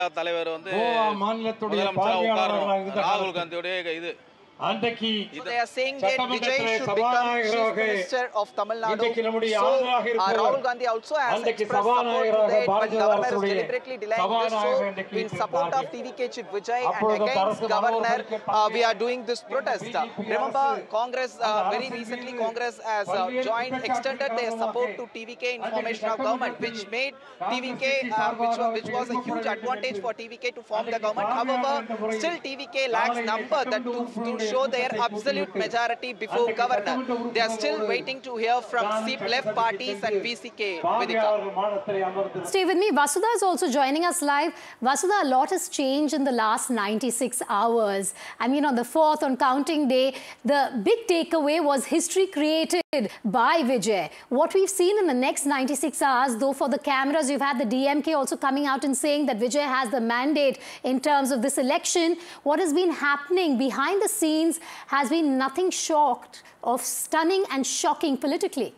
தலைவர் வந்து கோவா மாநிலத்துடைய முதலமைச்சரா உட்காரணும். ராகுல் காந்தியோட இது So they are saying that Vijay should become Chief Minister of Tamil Nadu. So Rahul Gandhi also has expressed support to that, but Governor is deliberately delaying this. So in support of TVK Chief Vijay and against Governor, we are doing this protest. Remember, Congress, very recently Congress has extended their support to TVK in formation of government, which made TVK, which was a huge advantage for TVK to form the government. However, still TVK lacks number that to show their absolute majority before governor. They are still waiting to hear from SEEP left parties and VCK. Vedika. Stay with me. Vasudha is also joining us live. Vasudha, a lot has changed in the last 96 hours. I mean, on the 4th, on counting day, the big takeaway was history created by Vijay. What we've seen in the next 96 hours, though for the cameras, you've had the DMK also coming out and saying that Vijay has the mandate in terms of this election. What has been happening behind the scenes has been nothing short of stunning and shocking politically.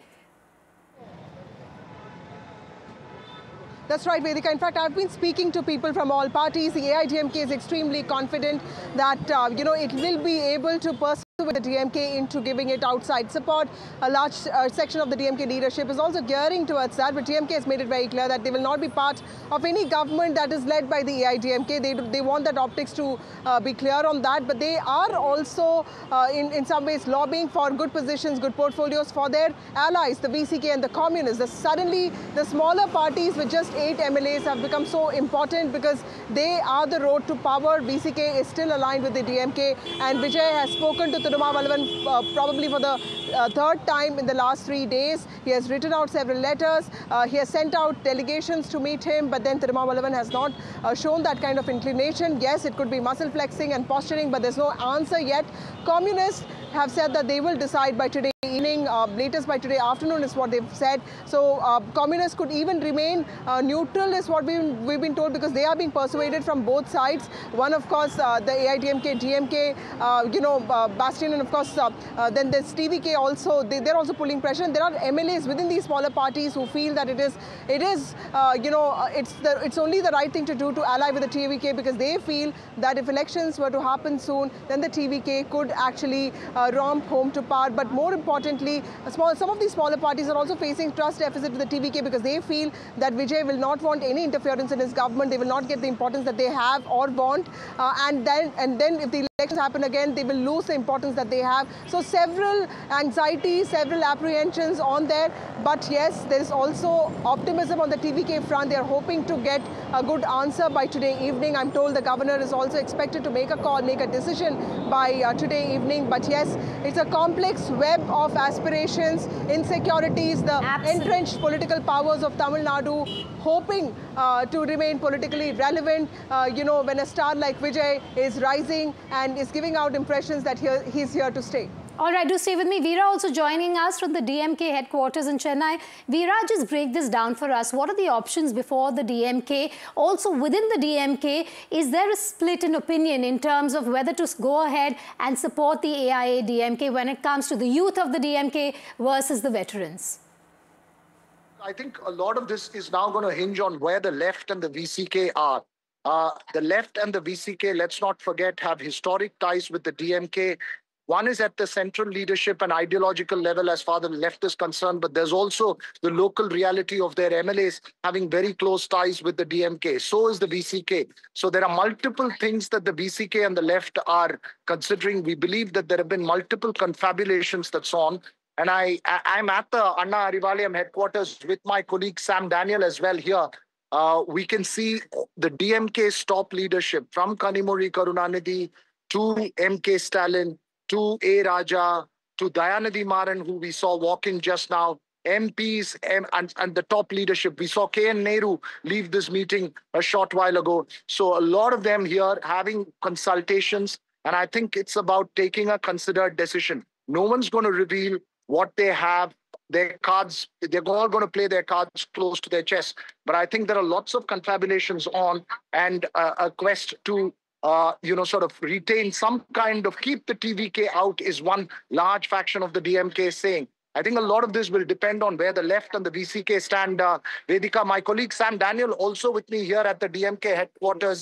That's right, Vedika. In fact, I've been speaking to people from all parties. The AIDMK is extremely confident that, it will be able to pursue the DMK into giving it outside support. A large section of the DMK leadership is also gearing towards that, but DMK has made it very clear that they will not be part of any government that is led by the AIDMK. They want that optics to be clear on that, but they are also in some ways lobbying for good positions, good portfolios for their allies, the VCK and the communists. Suddenly, the smaller parties with just 8 MLAs have become so important because they are the road to power. VCK is still aligned with the DMK, and Vijay has spoken to Tiruma Valavan probably for the third time in the last 3 days. He has written out several letters. He has sent out delegations to meet him, but then Tiruma Valavan has not shown that kind of inclination. Yes, it could be muscle flexing and posturing, but there's no answer yet. Communists have said that they will decide by today evening, latest by today afternoon is what they've said. So communists could even remain neutral is what we've been told, because they are being persuaded from both sides. One, of course, the AIDMK, DMK, Bastion, and of course then there's TVK also. They're also pulling pressure, and there are MLAs within these smaller parties who feel that it's only the right thing to do to ally with the TVK, because they feel that if elections were to happen soon, then the TVK could actually romp home to power. But more importantly, some of these smaller parties are also facing trust deficit with the TVK, because they feel that Vijay will not want any interference in his government. They will not get the importance that they have or want, and then if the elections happen again, they will lose the importance that they have. So several anxieties, several apprehensions on there. But yes, there is also optimism on the TVK front. They are hoping to get a good answer by today evening. I'm told the governor is also expected to make a call, make a decision by today evening. But yes, it's a complex web of aspirations, insecurities, the entrenched political powers of Tamil Nadu hoping to remain politically relevant, when a star like Vijay is rising and is giving out impressions that he's here to stay. All right, do stay with me. Veera also joining us from the DMK headquarters in Chennai. Veera, just break this down for us. What are the options before the DMK? Also, within the DMK, is there a split in opinion in terms of whether to go ahead and support the AIA-DMK when it comes to the youth of the DMK versus the veterans? I think a lot of this is now going to hinge on where the left and the VCK are. The left and the VCK, let's not forget, have historic ties with the DMK. One is at the central leadership and ideological level as far as the left is concerned, but there's also the local reality of their MLAs having very close ties with the DMK. So is the VCK. So there are multiple things that the VCK and the left are considering. We believe that there have been multiple confabulations that's on. And I'm at the Anna Arivalayam headquarters with my colleague Sam Daniel as well here. We can see the DMK's top leadership from Kanimozhi Karunanidhi to MK Stalin, to A. Raja, to Dayanidhi Maran, who we saw walking just now, MPs and the top leadership. We saw K.N. Nehru leave this meeting a short while ago. So a lot of them here having consultations, and I think it's about taking a considered decision. No one's going to reveal what they have, their cards. They're all going to play their cards close to their chest. But I think there are lots of confabulations on, and a quest to sort of retain some kind of keep the TVK out is one large faction of the DMK saying. I think a lot of this will depend on where the left and the VCK stand. Vedika, my colleague Sam Daniel, also with me here at the DMK headquarters.